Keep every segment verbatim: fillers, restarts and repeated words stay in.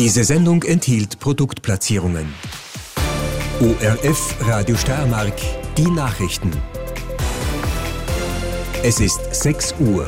Diese Sendung enthielt Produktplatzierungen. O R F Radio Steiermark, die Nachrichten. Es ist sechs Uhr.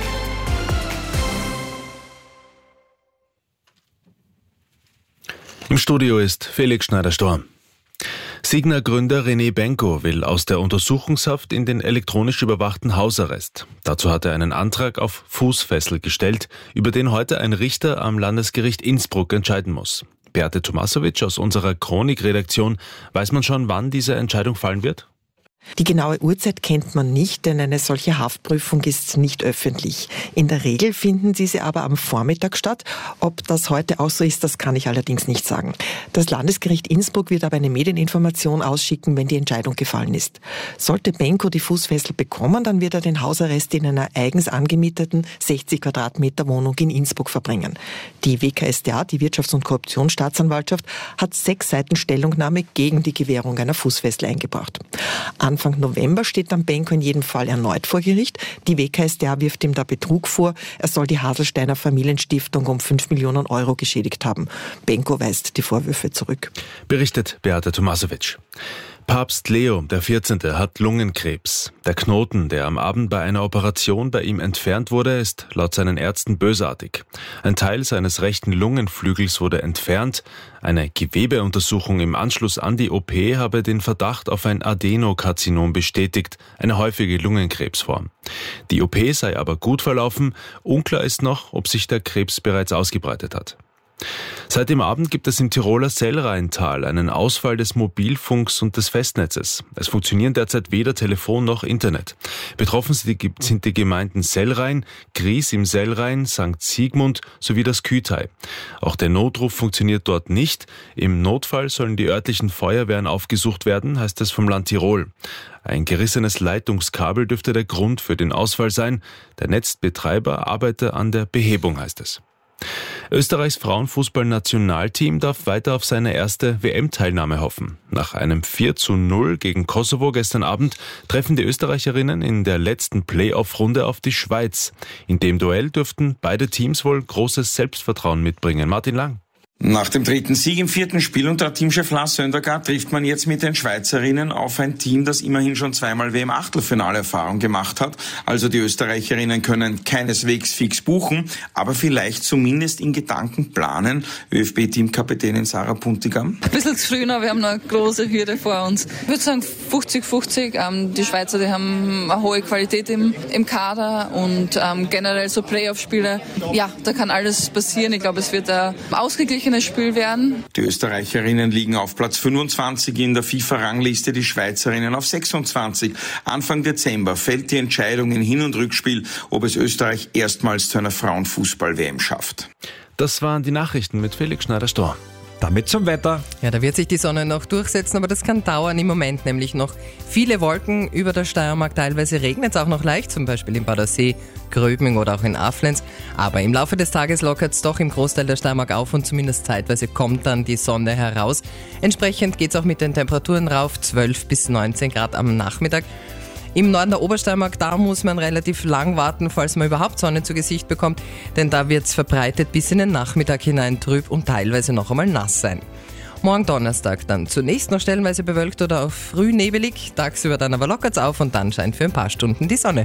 Im Studio ist Felix Schneider-Storm. Signa-Gründer René Benko will aus der Untersuchungshaft in den elektronisch überwachten Hausarrest. Dazu hat er einen Antrag auf Fußfessel gestellt, über den heute ein Richter am Landesgericht Innsbruck entscheiden muss. Beate Tomasovic aus unserer Chronik-Redaktion, weiß man schon, wann diese Entscheidung fallen wird? Die genaue Uhrzeit kennt man nicht, denn eine solche Haftprüfung ist nicht öffentlich. In der Regel finden diese aber am Vormittag statt. Ob das heute auch so ist, das kann ich allerdings nicht sagen. Das Landesgericht Innsbruck wird aber eine Medieninformation ausschicken, wenn die Entscheidung gefallen ist. Sollte Benko die Fußfessel bekommen, dann wird er den Hausarrest in einer eigens angemieteten sechzig Quadratmeter Wohnung in Innsbruck verbringen. Die W K S t A, die Wirtschafts- und Korruptionsstaatsanwaltschaft, hat sechs Seiten Stellungnahme gegen die Gewährung einer Fußfessel eingebracht. Anfang November steht dann Benko in jedem Fall erneut vor Gericht. Die W K S t A wirft ihm da Betrug vor. Er soll die Haselsteiner Familienstiftung um fünf Millionen Euro geschädigt haben. Benko weist die Vorwürfe zurück. Berichtet Beate Tomasovic. Papst Leo der vierzehnte hat Lungenkrebs. Der Knoten, der am Abend bei einer Operation bei ihm entfernt wurde, ist laut seinen Ärzten bösartig. Ein Teil seines rechten Lungenflügels wurde entfernt. Eine Gewebeuntersuchung im Anschluss an die O P habe den Verdacht auf ein Adenokarzinom bestätigt, eine häufige Lungenkrebsform. Die O P sei aber gut verlaufen. Unklar ist noch, ob sich der Krebs bereits ausgebreitet hat. Seit dem Abend gibt es im Tiroler Sellrheintal einen Ausfall des Mobilfunks und des Festnetzes. Es funktionieren derzeit weder Telefon noch Internet. Betroffen sind die Gemeinden Sellrhein, Gries im Sellrhein, Sankt Sigmund sowie das Kühtei. Auch der Notruf funktioniert dort nicht. Im Notfall sollen die örtlichen Feuerwehren aufgesucht werden, heißt es vom Land Tirol. Ein gerissenes Leitungskabel dürfte der Grund für den Ausfall sein. Der Netzbetreiber arbeite an der Behebung, heißt es. Österreichs Frauenfußballnationalteam darf weiter auf seine erste W M-Teilnahme hoffen. Nach einem vier zu null gegen Kosovo gestern Abend treffen die Österreicherinnen in der letzten Playoff-Runde auf die Schweiz. In dem Duell dürften beide Teams wohl großes Selbstvertrauen mitbringen. Martin Lang. Nach dem dritten Sieg im vierten Spiel unter Teamchef Lars Søndergaard trifft man jetzt mit den Schweizerinnen auf ein Team, das immerhin schon zweimal W M-Achtelfinale-Erfahrung gemacht hat. Also die Österreicherinnen können keineswegs fix buchen, aber vielleicht zumindest in Gedanken planen. ÖFB Teamkapitänin Sarah Puntigam. Ein bisschen zu früh noch, wir haben noch eine große Hürde vor uns. Ich würde sagen fünfzig fünfzig. Ähm, die Schweizer, die haben eine hohe Qualität im, im Kader und ähm, generell so Playoff-Spiele. Ja, da kann alles passieren. Ich glaube, es wird ein ausgeglichenes Spiel werden. Die Österreicherinnen liegen auf Platz fünfundzwanzig in der FIFA-Rangliste, die Schweizerinnen auf sechsundzwanzig. Anfang Dezember fällt die Entscheidung in Hin- und Rückspiel, ob es Österreich erstmals zu einer Frauenfußball-W M schafft. Das waren die Nachrichten mit Felix Schneider-Storm. Damit zum Wetter. Ja, da wird sich die Sonne noch durchsetzen, aber das kann dauern. Im Moment nämlich noch viele Wolken über der Steiermark. Teilweise regnet es auch noch leicht, zum Beispiel in Badersee, Gröbming oder auch in Aflenz. Aber im Laufe des Tages lockert es doch im Großteil der Steiermark auf und zumindest zeitweise kommt dann die Sonne heraus. Entsprechend geht es auch mit den Temperaturen rauf, zwölf bis neunzehn Grad am Nachmittag. Im Norden der Obersteiermark, da muss man relativ lang warten, falls man überhaupt Sonne zu Gesicht bekommt, denn da wird es verbreitet bis in den Nachmittag hinein trüb und teilweise noch einmal nass sein. Morgen Donnerstag dann zunächst noch stellenweise bewölkt oder auch früh nebelig, tagsüber dann aber lockert es auf und dann scheint für ein paar Stunden die Sonne.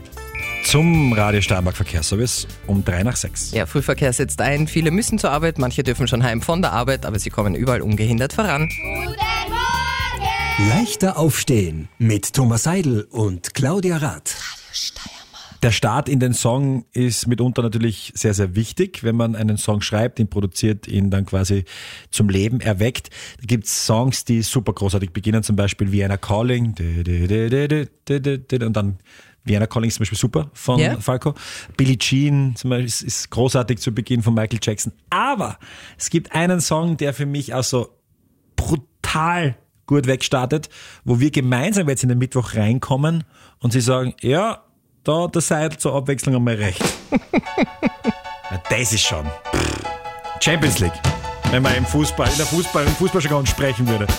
Zum Radio Steiermark Verkehrsservice um drei nach sechs. Ja, Frühverkehr setzt ein, viele müssen zur Arbeit, manche dürfen schon heim von der Arbeit, aber sie kommen überall ungehindert voran. Leichter aufstehen mit Thomas Seidel und Claudia Rath. Der Start in den Song ist mitunter natürlich sehr, sehr wichtig, wenn man einen Song schreibt, ihn produziert, ihn dann quasi zum Leben erweckt. Da gibt's Songs, die super großartig beginnen, zum Beispiel Vienna Calling und dann Vienna Calling ist zum Beispiel super von yeah. Falco. Billie Jean zum Beispiel ist, ist großartig zu Beginn von Michael Jackson. Aber es gibt einen Song, der für mich auch so brutal gut wegstartet, wo wir gemeinsam jetzt in den Mittwoch reinkommen und sie sagen, ja, da hat der Seidel zur Abwechslung einmal recht. Ja, das ist schon Champions League, wenn man im Fußball, in der Fußball, im Fußballjargon sprechen würde.